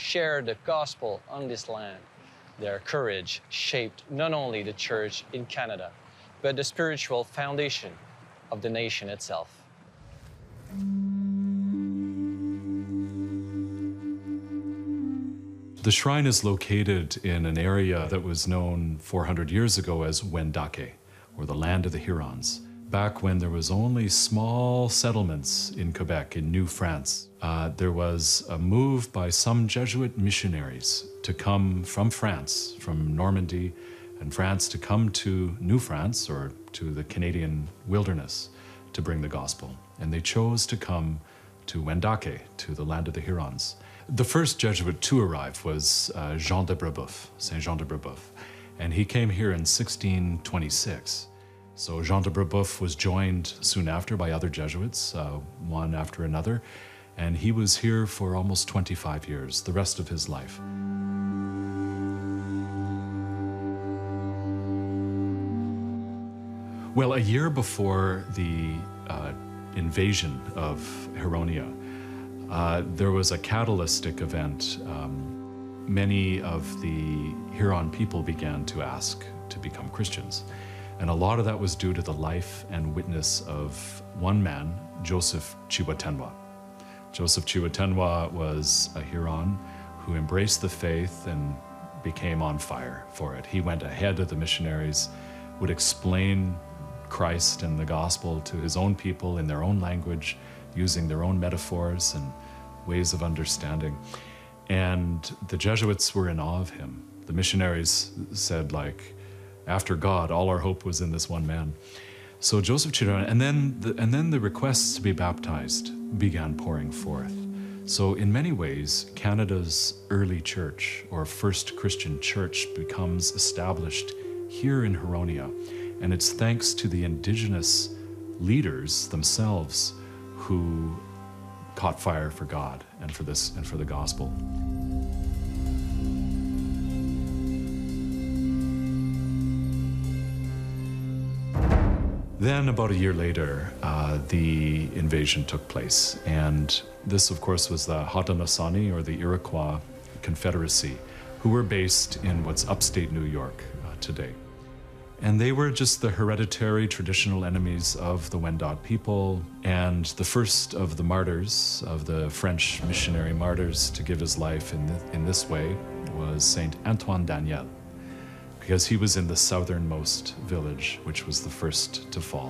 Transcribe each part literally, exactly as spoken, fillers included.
share the gospel on this land. Their courage shaped not only the church in Canada, but the spiritual foundation of the nation itself. The shrine is located in an area that was known four hundred years ago as Wendake, or the land of the Hurons. Back when there was only small settlements in Quebec, in New France, uh, there was a move by some Jesuit missionaries to come from France, from Normandy and France, to come to New France, or to the Canadian wilderness, to bring the gospel. And they chose to come to Wendake, to the land of the Hurons. The first Jesuit to arrive was uh, Jean de Brebeuf, Saint Jean de Brebeuf, and he came here in sixteen twenty-six. So Jean de Brebeuf was joined soon after by other Jesuits, uh, one after another, and he was here for almost twenty-five years, the rest of his life. Well, a year before the uh, invasion of Huronia, uh, there was a catalytic event. Um, many of the Huron people began to ask to become Christians. And a lot of that was due to the life and witness of one man, Joseph Chiwatenwa. Joseph Chiwatenwa was a Huron who embraced the faith and became on fire for it. He went ahead of the missionaries, would explain Christ and the gospel to his own people in their own language, using their own metaphors and ways of understanding. And the Jesuits were in awe of him. The missionaries said, like, after God, all our hope was in this one man. So Joseph Chiwatenwa, and then the, and then the requests to be baptized began pouring forth. So in many ways, Canada's early church, or first Christian church, becomes established here in Huronia. And it's thanks to the indigenous leaders themselves who caught fire for God and for this and for the gospel. Then, about a year later, uh, the invasion took place. And this, of course, was the Haudenosaunee, or the Iroquois Confederacy, who were based in what's upstate New York uh, today. And they were just the hereditary traditional enemies of the Wendat people. And the first of the martyrs, of the French missionary martyrs to give his life in, th in this way, was Saint Antoine Daniel, because he was in the southernmost village, which was the first to fall.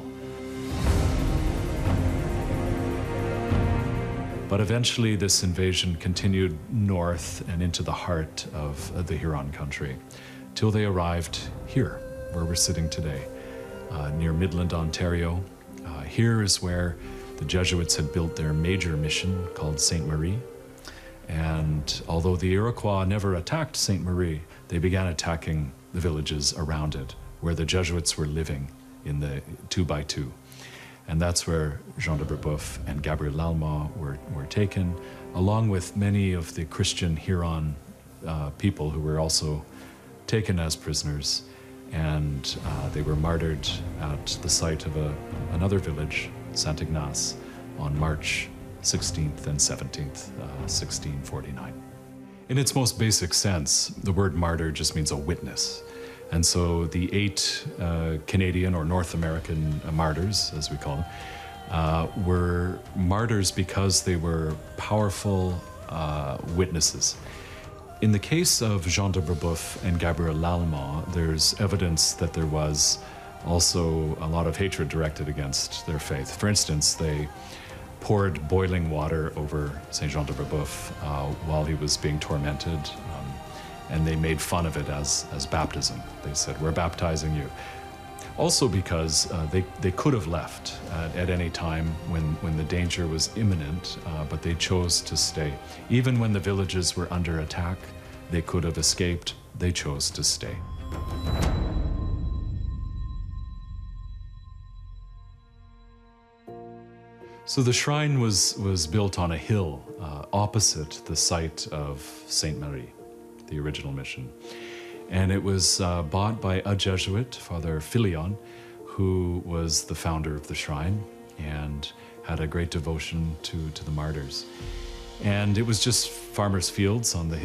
But eventually this invasion continued north and into the heart of uh, the Huron country, till they arrived here, where we're sitting today, uh, near Midland, Ontario. Uh, here is where the Jesuits had built their major mission called Sainte Marie. And although the Iroquois never attacked Sainte Marie, they began attacking the villages around it, where the Jesuits were living in the two by two. And that's where Jean de Brebeuf and Gabriel Lallemant were, were taken, along with many of the Christian Huron uh, people who were also taken as prisoners. And uh, they were martyred at the site of a, another village, Saint Ignace, on March sixteenth and seventeenth, uh, sixteen forty-nine. In its most basic sense, the word martyr just means a witness. And so the eight uh, Canadian or North American uh, martyrs, as we call them, uh, were martyrs because they were powerful uh, witnesses. In the case of Jean de Brebeuf and Gabriel Lallemant, there's evidence that there was also a lot of hatred directed against their faith. For instance, they poured boiling water over Saint Jean de Brebeuf uh, while he was being tormented, um, and they made fun of it as, as baptism. They said, "We're baptizing you." Also because uh, they, they could have left uh, at any time when, when the danger was imminent, uh, but they chose to stay. Even when the villages were under attack, they could have escaped. They chose to stay. So the shrine was, was built on a hill uh, opposite the site of Sainte Marie, the original mission. And it was uh, bought by a Jesuit, Father Filion, who was the founder of the shrine and had a great devotion to, to the martyrs. And it was just farmers' fields on the hill.